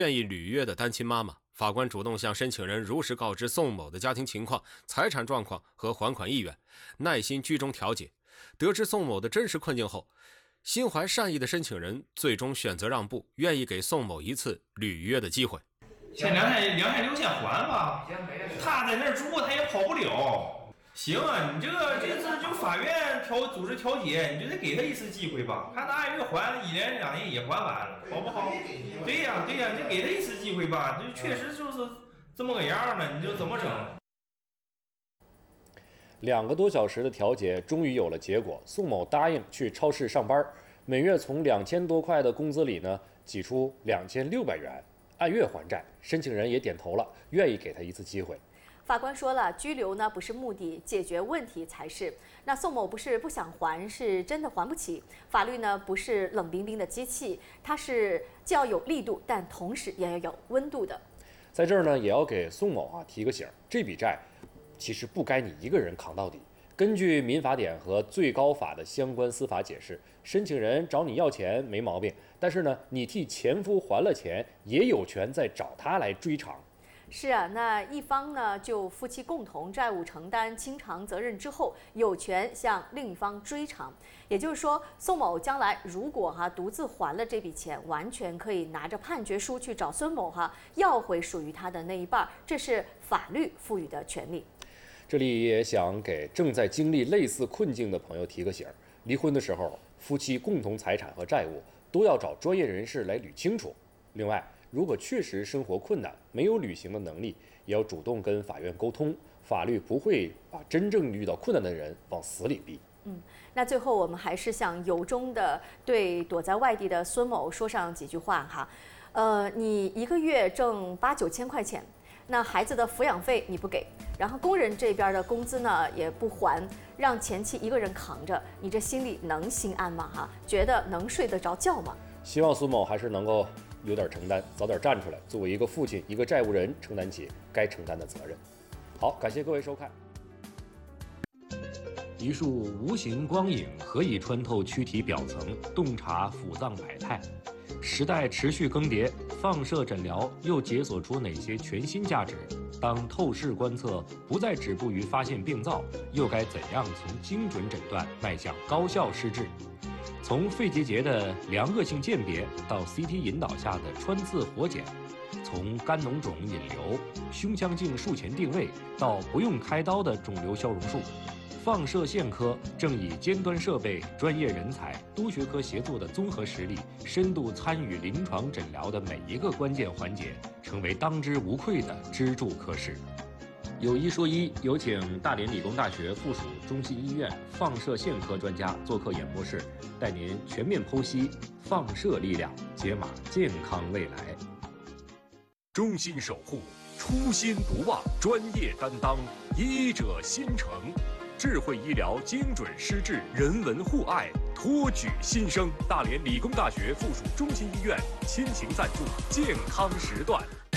愿意履约的单亲妈妈，法官主动向申请人如实告知宋某的家庭情况、财产状况和还款意愿，耐心居中调解。得知宋某的真实困境后，心怀善意的申请人最终选择让步，愿意给宋某一次履约的机会。 先2天6先还吧，他在那儿住，他也跑不了。行啊，你这次就法院组织调解，你就得给他一次机会吧，看他按月还，1年2年也还完了，好不好？对呀，就给他一次机会吧，这确实就是这么个样呢，你就怎么整 ？2个多小时的调解终于有了结果，宋某答应去超市上班，每月从2000多块的工资里呢挤出2600元，按月还债。申请人也点头了，愿意给他一次机会。 法官说了，拘留呢不是目的，解决问题才是。那宋某不是不想还，是真的还不起。法律呢不是冷冰冰的机器，它是既要有力度，但同时也要有温度的。 在这儿呢，也要给宋某提个醒，这笔债其实不该你一个人扛到底。根据民法典和最高法的相关司法解释，申请人找你要钱没毛病，但是呢，你替前夫还了钱，也有权再找他来追偿。 是啊，那一方呢就夫妻共同债务承担清偿责任之后，有权向另一方追偿。也就是说，宋某将来如果独自还了这笔钱，完全可以拿着判决书去找孙某要回属于他的那一半，这是法律赋予的权利。 这里也想给正在经历类似困境的朋友提个醒：离婚的时候，夫妻共同财产和债务都要找专业人士来捋清楚。另外，如果确实生活困难，没有履行的能力，也要主动跟法院沟通，法律不会把真正遇到困难的人往死里逼。 那最后我们还是想由衷的对躲在外地的孙某说上几句话你一个月挣8、9千块钱，那孩子的抚养费你不给，然后工人这边的工资呢也不还，让前妻一个人扛着，你这心里能心安吗？觉得能睡得着觉吗？ 希望孙某还是能够有点承担，早点站出来，作为一个父亲、一个债务人，承担起该承担的责任。好，感谢各位收看。 一束无形光影何以穿透躯体表层，洞察腑脏百态？时代持续更迭，放射诊疗又解锁出哪些全新价值？当透视观测不再止步于发现病灶，又该怎样从精准诊断迈向高效施治？从肺结节的良恶性鉴别到 CT 引导下的穿刺活检，从肝脓肿引流、胸腔镜术前定位到不用开刀的肿瘤消融术，放射线科正以尖端设备、专业人才、多学科协作的综合实力，深度参与临床诊疗的每一个关键环节，成为当之无愧的支柱科室。有一说一，有请大连理工大学附属中心医院放射线科专家做客演播室，带您全面剖析放射力量，解码健康未来。 衷心守护，初心不忘，专业担当，医者心诚。智慧医疗精准施治，人文互爱，托举新生。大连理工大学附属中心医院亲情赞助健康时段。